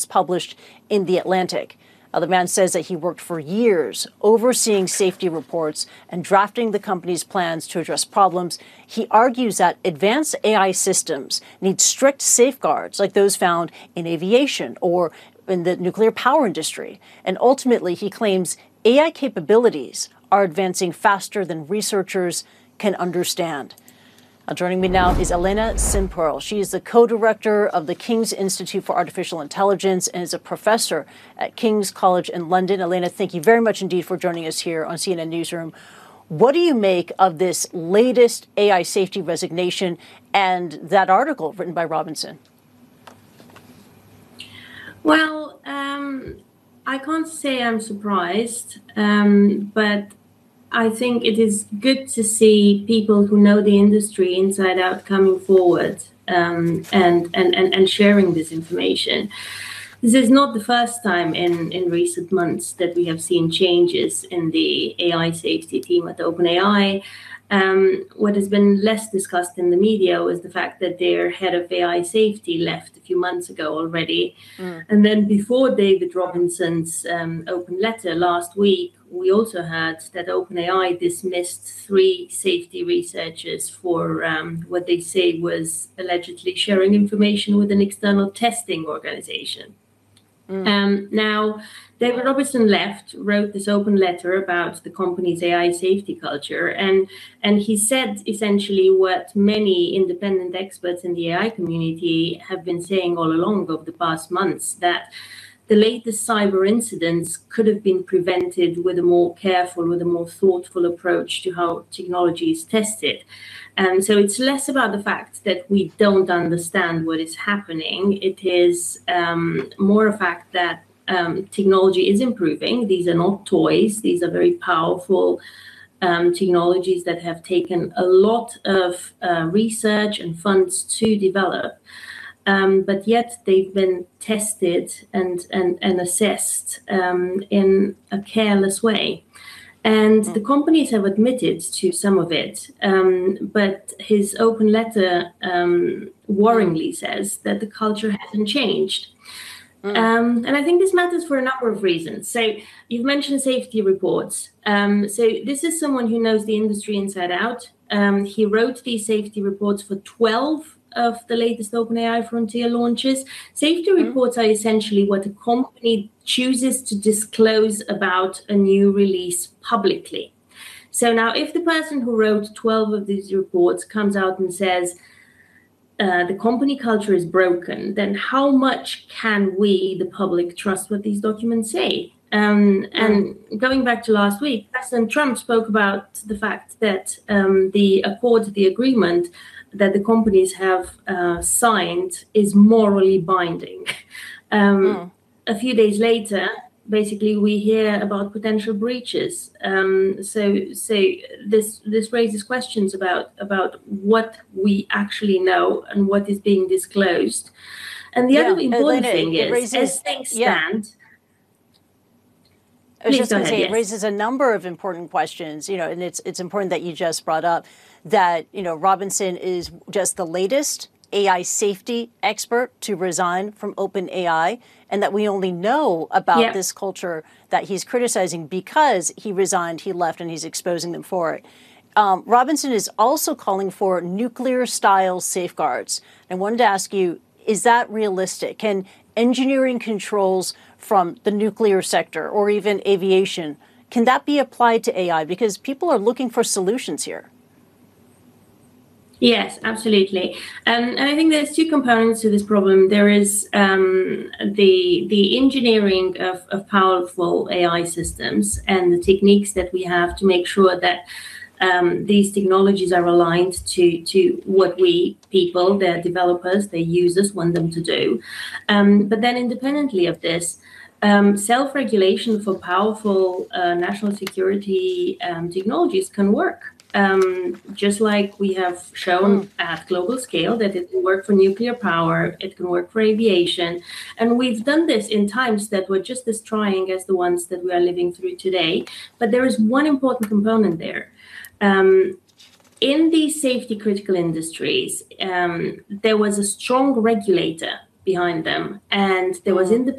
published in The Atlantic. The man says that he worked for years overseeing safety reports and drafting the company's plans to address problems. He argues that advanced AI systems need strict safeguards like those found in aviation or in the nuclear power industry. And ultimately, he claims AI capabilities are advancing faster than researchers can understand. Joining me now is Elena Simperl. She is the co-director of the King's Institute for Artificial Intelligence and is a professor at King's College in London. Elena, thank you very much indeed for joining us here on CNN Newsroom. What do you make of this latest AI safety resignation and that article written by Robinson? Well, I can't say I'm surprised, but I think it is good to see people who know the industry inside out coming forward and sharing this information. This is not the first time in recent months that we have seen changes in the AI safety team at OpenAI. What has been less discussed in the media was the fact that their head of AI safety left a few months ago already. And then before David Robinson's open letter last week, we also heard that OpenAI dismissed 3 safety researchers for what they say was allegedly sharing information with an external testing organization. Now, David Robinson wrote this open letter about the company's AI safety culture, and he said essentially what many independent experts in the AI community have been saying all along over the past months, that the latest cyber incidents could have been prevented with a more careful, with a more thoughtful approach to how technology is tested. So it's less about the fact that we don't understand what is happening. It is more a fact that technology is improving. These are not toys. These are very powerful technologies that have taken a lot of research and funds to develop. But yet they've been tested and assessed in a careless way. And the companies have admitted to some of it, but his open letter worryingly says that the culture hasn't changed. And I think this matters for a number of reasons. So you've mentioned safety reports. So this is someone who knows the industry inside out. He wrote these safety reports for 12 of the latest OpenAI Frontier launches. Safety reports are essentially what a company chooses to disclose about a new release publicly. So now if the person who wrote 12 of these reports comes out and says the company culture is broken, then how much can we, the public, trust what these documents say? And going back to last week, President Trump spoke about the fact that the agreement that the companies have signed is morally binding. A few days later, basically, we hear about potential breaches. So this raises questions about what we actually know and what is being disclosed. And the other important thing is, as things stand. I was just going to say, it raises a number of important questions, and it's important that you just brought up that, Robinson is just the latest AI safety expert to resign from OpenAI, and that we only know about this culture that he's criticizing because he resigned, he left, and he's exposing them for it. Robinson is also calling for nuclear-style safeguards. I wanted to ask you, is that realistic? Can engineering controls from the nuclear sector or even aviation, can that be applied to AI? Because people are looking for solutions here. Yes, absolutely. And I think there's 2 components to this problem. There is the engineering of powerful AI systems and the techniques that we have to make sure that these technologies are aligned to what we people, their developers, their users want them to do. But then independently of this, self-regulation for powerful national security technologies can work. Just like we have shown at global scale that it can work for nuclear power, it can work for aviation. And we've done this in times that were just as trying as the ones that we are living through today. But there is one important component there. In these safety critical industries, there was a strong regulator behind them, and there was independent